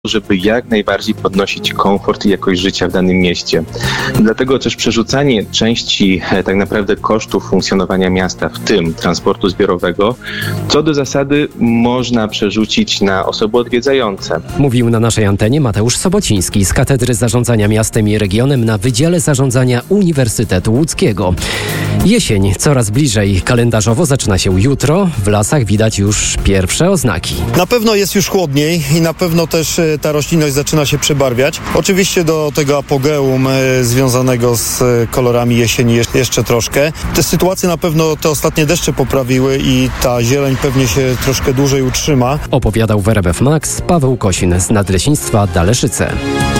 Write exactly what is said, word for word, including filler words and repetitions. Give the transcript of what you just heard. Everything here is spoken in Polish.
żeby jak najbardziej podnosić komfort i jakość życia w danym mieście. Dlatego też przerzucanie części tak naprawdę kosztów funkcjonowania miasta, w tym transportu zbiorowego, co do zasady można przerzucić na osoby odwiedzające. Mówił na naszej antenie Mateusz Sobociński z Katedry Zarządzania Miastem i Regionem na Wydziale Zarządzania Uniwersytetu Łódzkiego. Jesień coraz bliżej. Kalendarzowo zaczyna się jutro. W lasach widać już pierwsze oznaki. Na pewno jest już chłodniej i na pewno też ta roślinność zaczyna się przebarwiać. Oczywiście do tego apogeum e, związanego z e, kolorami jesieni jest jeszcze troszkę. Te sytuacje na pewno te ostatnie deszcze poprawiły i ta zieleń pewnie się troszkę dłużej utrzyma. Opowiadał w R M F Max Paweł Kosin z Nadleśnictwa Daleszyce.